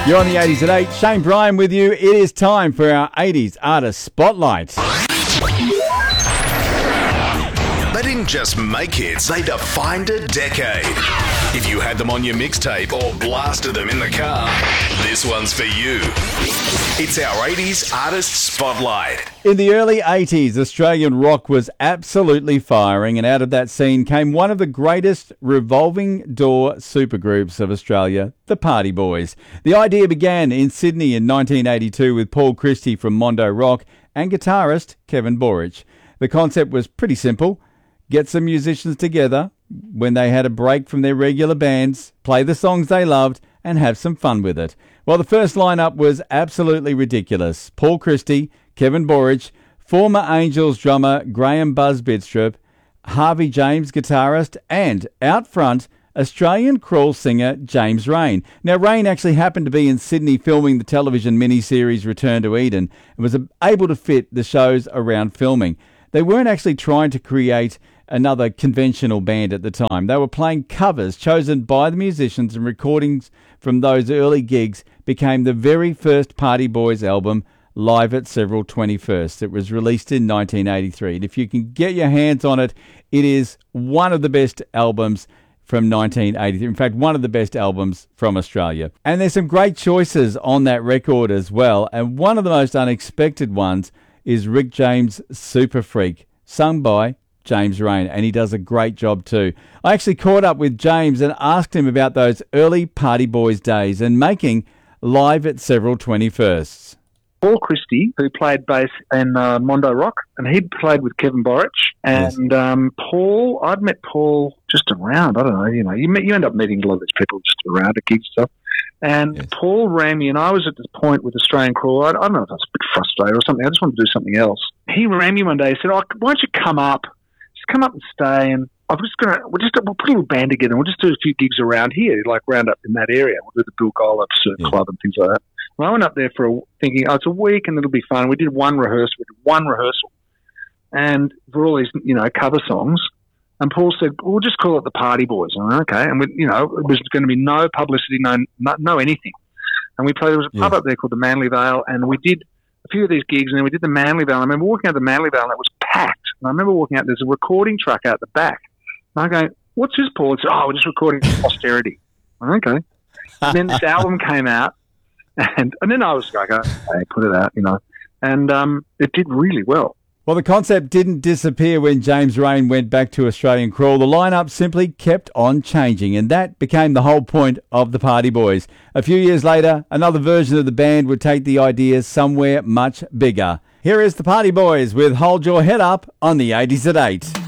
You're on the 80s at 8. Shane Bryan with you. It is time for our 80s Artist Spotlight. They didn't just make hits, they defined a decade. If you had them on your mixtape or blasted them in the car, this one's for you. It's our 80s Artist Spotlight. In the early 80s, Australian rock was absolutely firing, and out of that scene came one of the greatest revolving door supergroups of Australia, the Party Boys. The idea began in Sydney in 1982 with Paul Christie from Mondo Rock and guitarist Kevin Borich. The concept was pretty simple. Get some musicians together when they had a break from their regular bands, play the songs they loved, and have some fun with it. Well, the first lineup was absolutely ridiculous. Paul Christie, Kevin Borich, former Angels drummer Graham Buzz Bidstrup, Harvey James guitarist, and out front, Australian crawl singer James Raine. Now, Raine actually happened to be in Sydney filming the television miniseries Return to Eden and was able to fit the shows around filming. They weren't actually trying to create another conventional band at the time. They were playing covers chosen by the musicians, and recordings from those early gigs became the very first Party Boys album, Live at Several 21st. It was released in 1983. And if you can get your hands on it, it is one of the best albums from 1983. In fact, one of the best albums from Australia. And there's some great choices on that record as well. And one of the most unexpected ones is Rick James' Super Freak, sung by James Raine, and he does a great job too. I actually caught up with James and asked him about those early Party Boys days and making Live at Several 21sts. Paul Christie, who played bass in Mondo Rock, and he played with Kevin Borich. And yes. Paul, I'd met Paul just around, I don't know, you end up meeting a lot of these people just around at gigs and stuff. And yes. Paul rang me, and I was at this point with Australian Crawl. I don't know if I was a bit frustrated or something. I just wanted to do something else. He rang me one day and said, why don't you come up? Just come up and stay, and we'll put a little band together, and we'll just do a few gigs around here, like round up in that area. We'll do the Bill Golub Surf Club and things like that. Well, I went up there thinking, it's a week and it'll be fun. We did one rehearsal, and for all these, cover songs. And Paul said, we'll just call it the Party Boys. And I went, okay. And it was going to be no publicity, no anything. And we played, there was a pub up there called the Manly Vale, and we did a few of these gigs, and then we did the Manly Vale. I remember walking out the Manly Vale, and it was packed. And I remember walking out, there's a recording truck out the back. And I go, what's this, Paul? He said, we're just recording for posterity. I went, okay. And then this album came out, and then I was like, hey, put it out, And it did really well. Well, the concept didn't disappear when James Raine went back to Australian Crawl. The lineup simply kept on changing, and that became the whole point of the Party Boys. A few years later, another version of the band would take the ideas somewhere much bigger. Here is the Party Boys with Hold Your Head Up on the 80s at 8.